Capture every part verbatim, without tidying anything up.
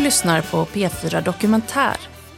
lyssnar på P fyra Dokumentär.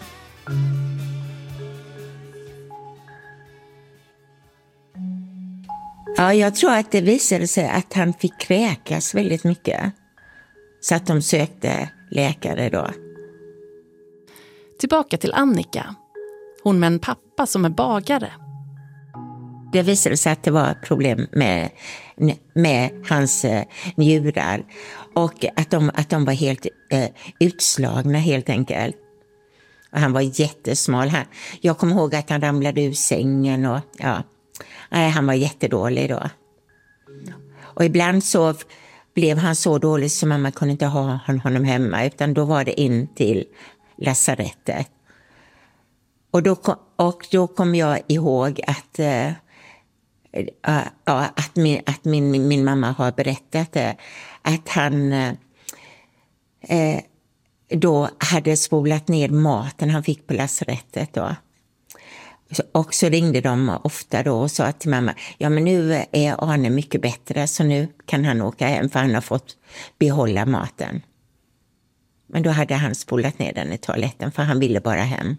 Ja, jag tror att det visade sig att han fick kräkas väldigt mycket. Så att de sökte läkare då. Tillbaka till Annika. Hon med en pappa som är bagare. Det visade sig att det var problem med, med hans eh, njurar. Och att de, att de var helt eh, utslagna helt enkelt. Och han var jättesmal. Han, jag kommer ihåg att han ramlade ur sängen. Och, ja, nej, han var jättedålig då. Och ibland så blev han så dålig så mamma kunde inte ha honom hemma. Utan då var det in till lasarettet. Och då, och då kom jag ihåg att... Eh, Ja, att, min, att min, min, min mamma har berättat det. Att han eh, då hade spolat ner maten han fick på lasarettet då. Och så ringde de ofta då och sa till mamma, ja men nu är Arne mycket bättre så nu kan han åka hem för han har fått behålla maten. Men då hade han spolat ner den i toaletten för han ville bara hem.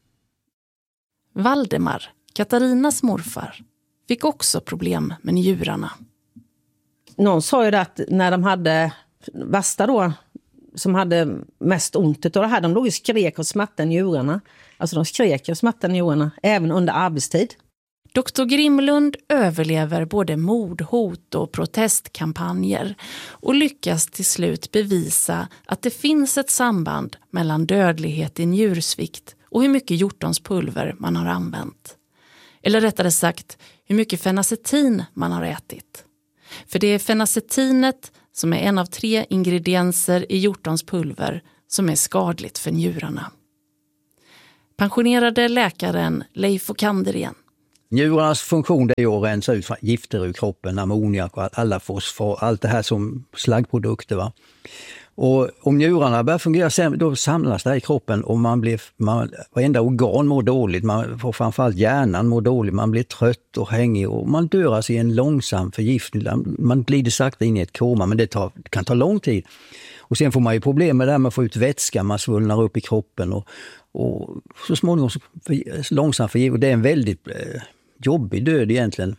Valdemar, Katarinas morfar, fick också problem med njurarna. Någon sa ju att när de hade värsta då, som hade mest ont, då hade de låg och skrek och smärta i njurarna. Alltså de skrek och smärta i njurarna, även under arbetstid. doktor Grimlund överlever både mordhot och protestkampanjer och lyckas till slut bevisa att det finns ett samband mellan dödlighet i njursvikt och hur mycket hjortonspulver man har använt. Eller rättare sagt, hur mycket fenacetin man har ätit. För det är fenacetinet som är en av tre ingredienser i hjortonspulver som är skadligt för njurarna. Pensionerade läkaren Leif Okander igen. Njurarnas funktion det är att rensa ut gifter ur kroppen, ammoniak och alla fosfor, allt det här som slaggprodukter va. Och om njurarna börjar fungera sämre, då samlas det här i kroppen och man blir, man, varenda organ mår dåligt, man får framförallt hjärnan mår dåligt, man blir trött och hängig och man dör alltså i en långsam förgiftning. Man glider sakta in i ett koma, men det tar, kan ta lång tid. Och sen får man ju problem med det här med att få ut vätska, man svullnar upp i kroppen och, och så småningom så för, långsamt förgiftning. Och det är en väldigt eh, jobbig död egentligen.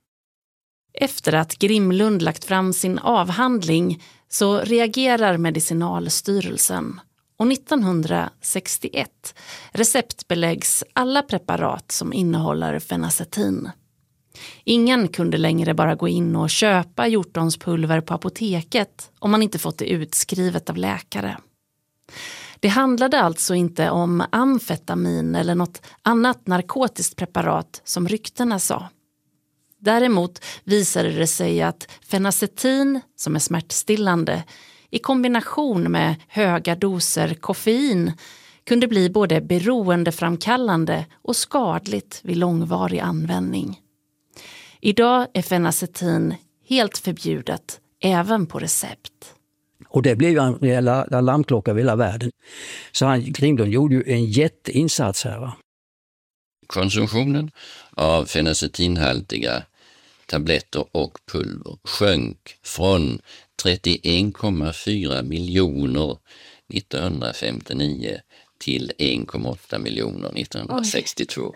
Efter att Grimlund lagt fram sin avhandling så reagerar Medicinalstyrelsen och nittonhundrasextioett receptbeläggs alla preparat som innehåller fenacetin. Ingen kunde längre bara gå in och köpa hjortonspulver på apoteket om man inte fått det utskrivet av läkare. Det handlade alltså inte om amfetamin eller något annat narkotiskt preparat som ryktena sa. Däremot visade det sig att fenacetin, som är smärtstillande, i kombination med höga doser koffein kunde bli både beroendeframkallande och skadligt vid långvarig användning. Idag är fenacetin helt förbjudet, även på recept. Och det blev ju en rejäl alarmklocka över hela världen. Så han, Grimlund gjorde ju en jätteinsats här va. Konsumtionen av fenacetinhaltiga tabletter och pulver sjönk från trettioen komma fyra miljoner nittonhundrafemtionio till en komma åtta miljoner nittonhundrasextiotvå.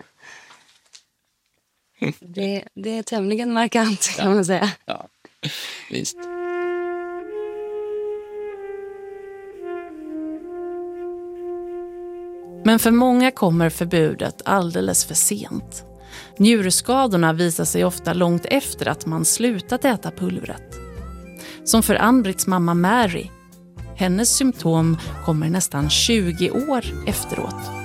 Det, det är tämligen markant kan ja. man säga. Ja, visst. Men för många kommer förbudet alldeles för sent. Njurskadorna visar sig ofta långt efter att man slutat äta pulvret. Som för Ann-Britts mamma Mary. Hennes symptom kommer nästan tjugo år efteråt.